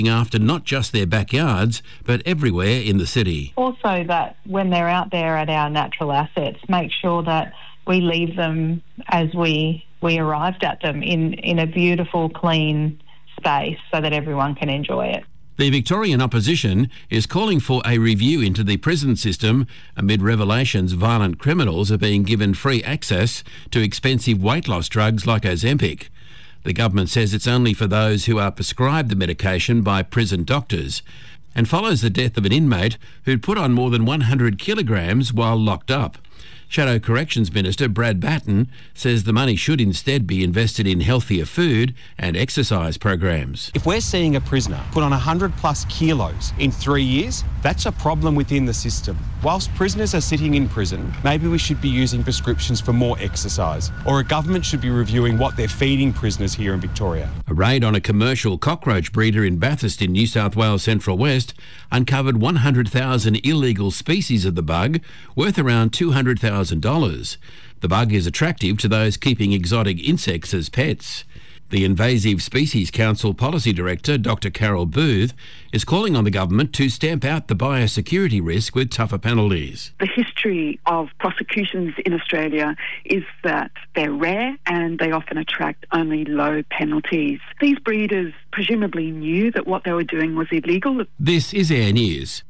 after not just their backyards, but everywhere in the city. Also that when they're out there at our natural assets, make sure that we leave them as we arrived at them in a beautiful, clean space so that everyone can enjoy it. The Victorian opposition is calling for a review into the prison system amid revelations violent criminals are being given free access to expensive weight loss drugs like Ozempic. The government says it's only for those who are prescribed the medication by prison doctors and follows the death of an inmate who'd put on more than 100 kilograms while locked up. Shadow Corrections Minister Brad Batten says the money should instead be invested in healthier food and exercise programs. If we're seeing a prisoner put on 100 plus kilos in 3 years, that's a problem within the system. Whilst prisoners are sitting in prison, maybe we should be using prescriptions for more exercise, or a government should be reviewing what they're feeding prisoners here in Victoria. A raid on a commercial cockroach breeder in Bathurst in New South Wales Central West uncovered 100,000 illegal species of the bug, worth around $200,000. The bug is attractive to those keeping exotic insects as pets. The Invasive Species Council Policy Director, Dr Carol Booth, is calling on the government to stamp out the biosecurity risk with tougher penalties. The history of prosecutions in Australia is that they're rare and they often attract only low penalties. These breeders presumably knew that what they were doing was illegal. This is Air News.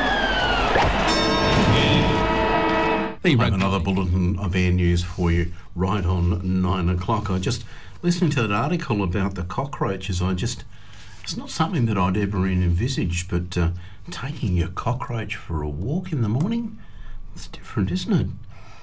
I have another bulletin of Air News for you right on 9 o'clock. I just listening to that article about the cockroaches. It's not something that I'd ever envisaged, but taking your cockroach for a walk in the morning, it's different, isn't it?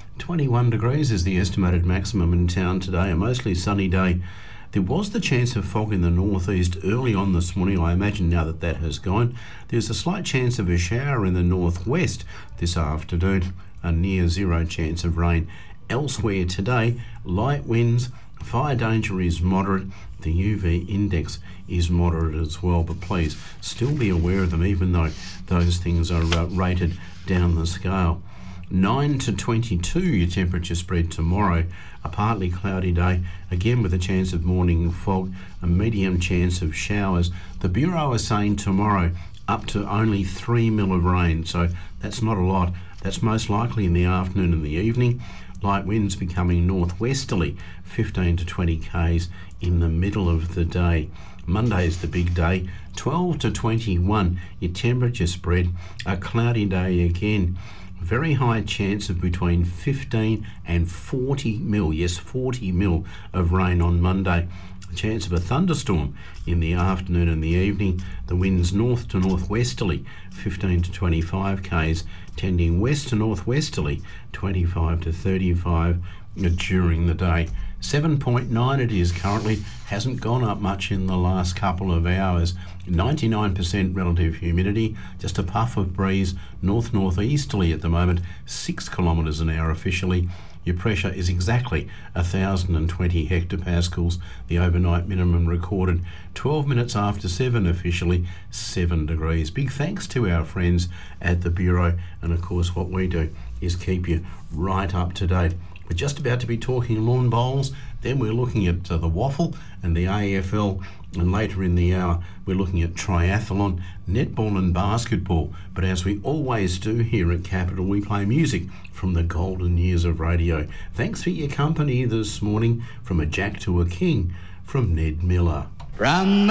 21 degrees is the estimated maximum in town today, a mostly sunny day. There was the chance of fog in the northeast early on this morning. I imagine now that has gone. There's a slight chance of a shower in the northwest this afternoon. A near zero chance of rain. Elsewhere today, light winds, fire danger is moderate, the UV index is moderate as well, but please still be aware of them even though those things are rated down the scale. 9 to 22 your temperature spread tomorrow, a partly cloudy day, again with a chance of morning fog, a medium chance of showers. The Bureau is saying tomorrow up to only 3 mil of rain, so that's not a lot. That's most likely in the afternoon and the evening. Light winds becoming northwesterly, 15 to 20 k's in the middle of the day. Monday's the big day, 12 to 21 your temperature spread, a cloudy day again. Very high chance of between 15 and 40 mil, yes 40 mil of rain on Monday. A chance of a thunderstorm in the afternoon and the evening. The winds north to northwesterly, 15 to 25 k's, tending west to northwesterly, 25 to 35 during the day. 7.9 it is currently, hasn't gone up much in the last couple of hours. 99% relative humidity, just a puff of breeze north-northeasterly at the moment, 6 kilometres an hour officially. Your pressure is exactly 1,020 hectopascals. The overnight minimum recorded 12 minutes after 7 officially, 7 degrees. Big thanks to our friends at the Bureau, and of course what we do is keep you right up to date. We're just about to be talking lawn bowls, then we're looking at the waffle and the AFL, and later in the hour we're looking at triathlon, netball and basketball. But as we always do here at Capital, we play music from the golden years of radio. Thanks for your company this morning. From a Jack to a King from Ned Miller.